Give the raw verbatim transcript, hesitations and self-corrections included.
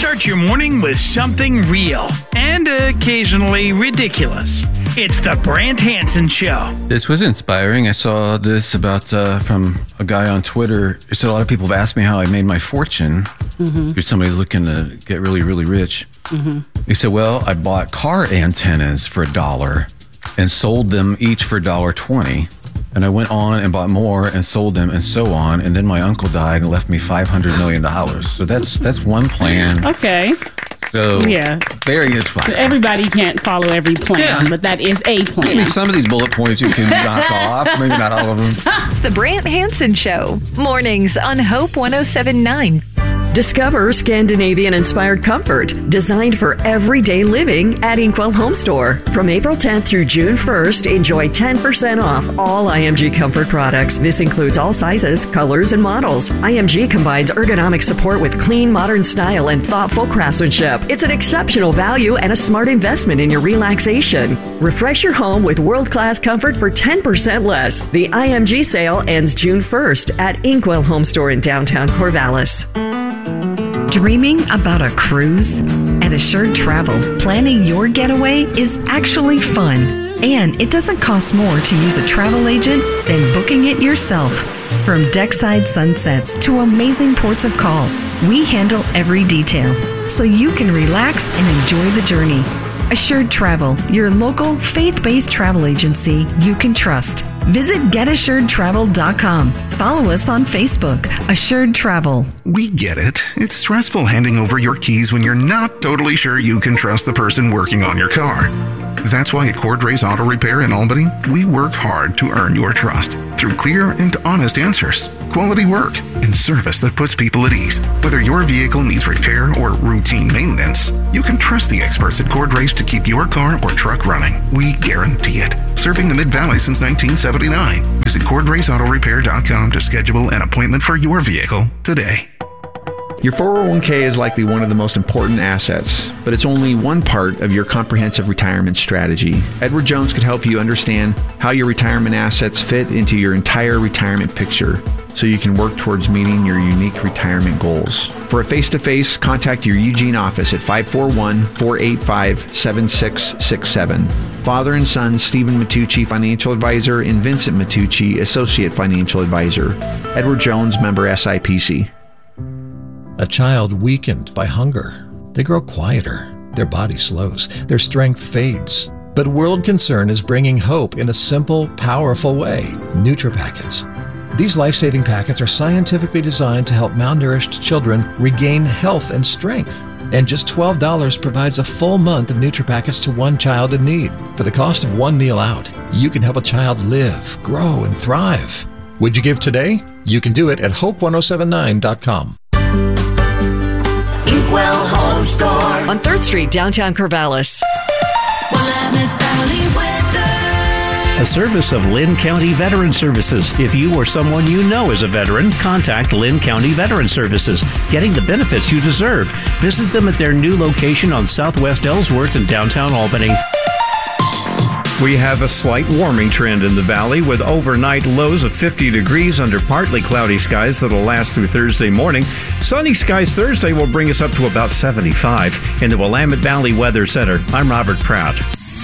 Start your morning with something real and occasionally ridiculous. It's the Brant Hansen Show. This was inspiring. I saw this about uh, from a guy on Twitter. He said a lot of people have asked me how I made my fortune. Mm-hmm. If somebody's looking to get really, really rich. Mm-hmm. He said, well, I bought car antennas for a dollar and sold them each for a dollar twenty. And I went on and bought more and sold them and so on. And then my uncle died and left me five hundred million dollars. So that's that's one plan. Okay. So yeah, very inspiring. Everybody can't follow every plan, yeah. but that is a plan. Maybe some of these bullet points you can knock off. Maybe not all of them. The Brant Hansen Show. Mornings on Hope one oh seven point nine. Discover Scandinavian-inspired comfort designed for everyday living at Inkwell Home Store. From April tenth through June first, enjoy ten percent off all I M G Comfort products. This includes all sizes, colors, and models. I M G combines ergonomic support with clean, modern style and thoughtful craftsmanship. It's an exceptional value and a smart investment in your relaxation. Refresh your home with world-class comfort for ten percent less. The I M G sale ends June first at Inkwell Home Store in downtown Corvallis. Dreaming about a cruise? At Assured Travel, planning your getaway is actually fun. And it doesn't cost more to use a travel agent than booking it yourself. From deckside sunsets to amazing ports of call, we handle every detail so you can relax and enjoy the journey. Assured Travel, your local faith-based travel agency you can trust. Visit get assured travel dot com. Follow us on Facebook, Assured Travel. We get it. It's stressful handing over your keys when you're not totally sure you can trust the person working on your car. That's why at Cordrace Auto Repair in Albany, we work hard to earn your trust through clear and honest answers, quality work, and service that puts people at ease. Whether your vehicle needs repair or routine maintenance, you can trust the experts at Cordrace to keep your car or truck running. We guarantee it. Serving the Mid-Valley since nineteen seventy-nine. Visit cord race auto repair dot com to schedule an appointment for your vehicle today. Your four oh one k is likely one of the most important assets, but it's only one part of your comprehensive retirement strategy. Edward Jones could help you understand how your retirement assets fit into your entire retirement picture so you can work towards meeting your unique retirement goals. For a face-to-face, contact your Eugene office at five four one, four eight five, seven six six seven. Father and son Stephen Matucci, Financial Advisor, and Vincent Matucci, Associate Financial Advisor. Edward Jones, member S I P C. A child weakened by hunger. They grow quieter. Their body slows. Their strength fades. But World Concern is bringing hope in a simple, powerful way. NutriPackets. These life-saving packets are scientifically designed to help malnourished children regain health and strength. And just twelve dollars provides a full month of NutriPackets to one child in need. For the cost of one meal out, you can help a child live, grow, and thrive. Would you give today? You can do it at hope one oh seven nine dot com. Inkwell Home Store on third Street, downtown Corvallis. A service of Lynn County Veteran Services. If you or someone you know is a veteran, contact Lynn County Veteran Services, getting the benefits you deserve. Visit them at their new location on Southwest Ellsworth in downtown Albany. We have a slight warming trend in the valley with overnight lows of fifty degrees under partly cloudy skies that will last through Thursday morning. Sunny skies Thursday will bring us up to about seventy-five. In the Willamette Valley Weather Center, I'm Robert Pratt.